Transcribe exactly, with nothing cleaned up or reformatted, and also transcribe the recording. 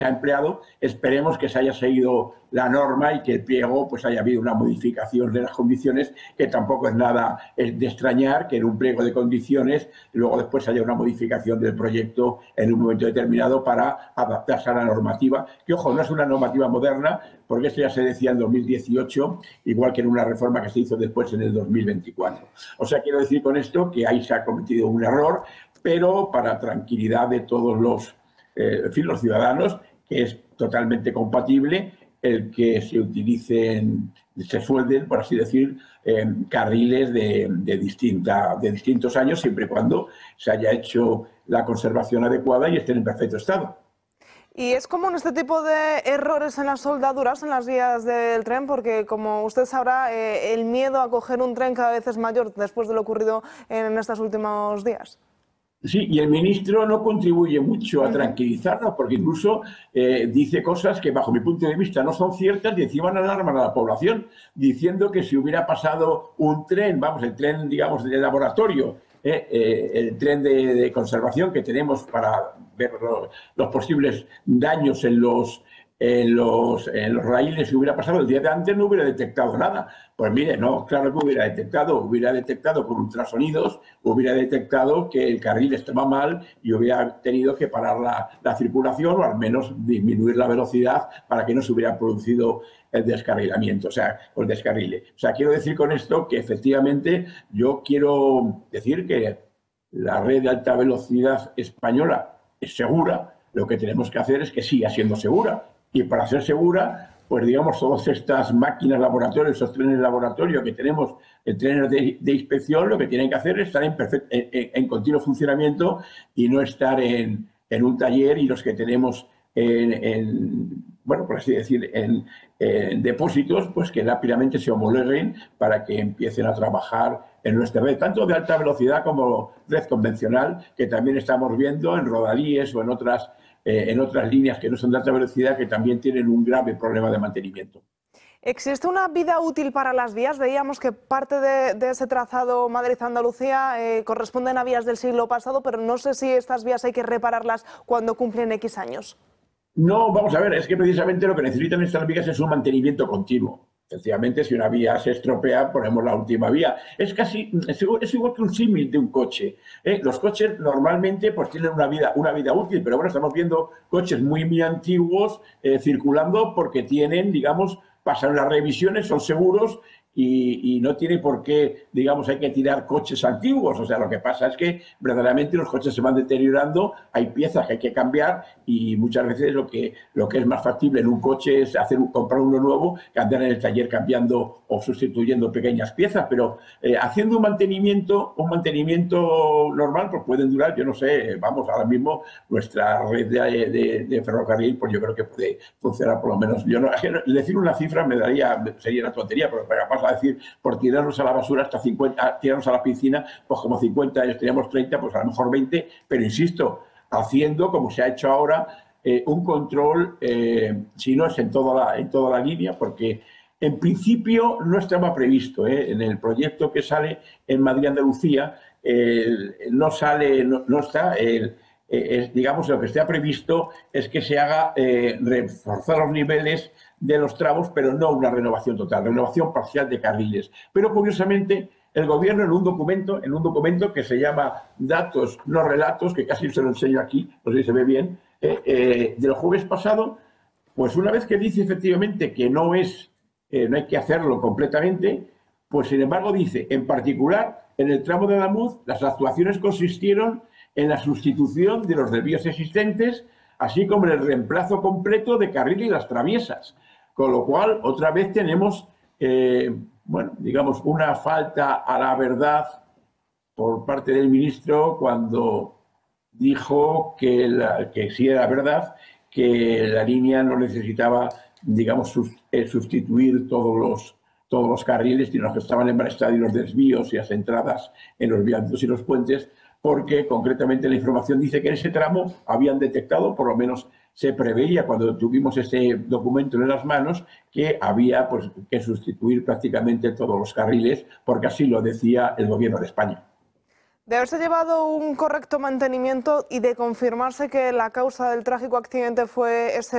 ha empleado, esperemos que se haya seguido la norma y que el pliego pues haya habido una modificación de las condiciones, que tampoco es nada de extrañar que en un pliego de condiciones luego después haya una modificación del proyecto en un momento determinado para adaptarse a la normativa, que ojo, no es una normativa moderna, porque esto ya se decía en dos mil dieciocho, igual que en una reforma que se hizo después en el dos mil veinticuatro. O sea, quiero decir con esto que ahí se ha cometido un error, pero para tranquilidad de todos los, eh, en fin, los ciudadanos, que es totalmente compatible el que se utilicen, se suelden, por así decir, eh, carriles de, de, distinta, de distintos años, siempre y cuando se haya hecho la conservación adecuada y estén en perfecto estado. ¿Y es común este tipo de errores en las soldaduras, en las vías del tren? Porque, como usted sabrá, eh, el miedo a coger un tren cada vez es mayor después de lo ocurrido en estos últimos días. Sí, y el ministro no contribuye mucho a tranquilizarnos, porque incluso eh, dice cosas que, bajo mi punto de vista, no son ciertas y encima alarman a la población, diciendo que si hubiera pasado un tren, vamos, el tren, digamos, de laboratorio, eh, eh, el tren de, de conservación que tenemos para ver los, los posibles daños en los, en los, en los raíles, si hubiera pasado el día de antes, no hubiera detectado nada. Pues mire, no, claro que hubiera detectado, hubiera detectado con ultrasonidos, hubiera detectado que el carril estaba mal y hubiera tenido que parar la, la circulación o al menos disminuir la velocidad para que no se hubiera producido el descarrilamiento, o sea, el descarrile. O sea, quiero decir con esto que efectivamente yo quiero decir que la red de alta velocidad española es segura, lo que tenemos que hacer es que siga siendo segura. Y para ser segura, pues digamos, todas estas máquinas laboratorio, esos trenes laboratorio que tenemos, el trenes de, de inspección, lo que tienen que hacer es estar en, perfecto, en, en, en continuo funcionamiento y no estar en, en un taller, y los que tenemos en, en bueno, por así decir, en, en depósitos, pues que rápidamente se homologuen para que empiecen a trabajar en nuestra red, tanto de alta velocidad como red convencional, que también estamos viendo en rodalíes o en otras Eh, en otras líneas que no son de alta velocidad, que también tienen un grave problema de mantenimiento. ¿Existe una vida útil para las vías? Veíamos que parte de, de ese trazado Madrid-Andalucía eh, corresponden a vías del siglo pasado, pero no sé si estas vías hay que repararlas cuando cumplen X años. No, vamos a ver, es que precisamente lo que necesitan estas vías es un mantenimiento continuo. Efectivamente, si una vía se estropea, ponemos la última vía. Es casi, es igual, es igual que un símil de un coche. ¿eh? Los coches normalmente pues tienen una vida, una vida útil, pero bueno, estamos viendo coches muy, muy antiguos eh, circulando porque tienen, digamos, pasan las revisiones, son seguros y, y no tiene por qué, digamos, hay que tirar coches antiguos. O sea, lo que pasa es que verdaderamente los coches se van deteriorando, hay piezas que hay que cambiar y muchas veces lo que, lo que es más factible en un coche es hacer comprar uno nuevo que andar en el taller cambiando o sustituyendo pequeñas piezas. Pero eh, haciendo un mantenimiento, un mantenimiento normal, pues pueden durar, yo no sé, vamos, ahora mismo nuestra red de, de, de ferrocarril, pues yo creo que puede funcionar por lo menos. Yo no, decir una cifra me daría, sería una tontería, pero capaz a decir, por tirarnos a la basura hasta cincuenta, tirarnos a la piscina, pues como cincuenta años teníamos treinta, pues a lo mejor veinte, pero insisto, haciendo, como se ha hecho ahora, eh, un control, eh, si no es en toda la, en toda la línea, porque en principio no estaba previsto, ¿eh? En el proyecto que sale en Madrid-Andalucía, eh, no sale, no, no está, el, eh, digamos, lo que está previsto es que se haga eh, reforzar los niveles de los tramos, pero no una renovación total, renovación parcial de carriles. Pero curiosamente, el gobierno en un documento, en un documento que se llama Datos, no relatos, que casi se lo enseño aquí, no sé si se ve bien, eh, eh, del jueves pasado, pues una vez que dice efectivamente que no es, eh, no hay que hacerlo completamente, pues sin embargo dice, en particular, en el tramo de Adamuz, las actuaciones consistieron en la sustitución de los desvíos existentes, así como en el reemplazo completo de carriles y las traviesas. Con lo cual, otra vez tenemos, eh, bueno, digamos, una falta a la verdad por parte del ministro cuando dijo que, la, que sí era verdad, que la línea no necesitaba, digamos, sustituir todos los, todos los carriles, sino los que estaban en mal estado y los desvíos y las entradas en los viaductos y los puentes, porque concretamente la información dice que en ese tramo habían detectado, por lo menos se preveía cuando tuvimos ese documento en las manos, que había pues, que sustituir prácticamente todos los carriles, porque así lo decía el gobierno de España. De haberse llevado un correcto mantenimiento y de confirmarse que la causa del trágico accidente fue ese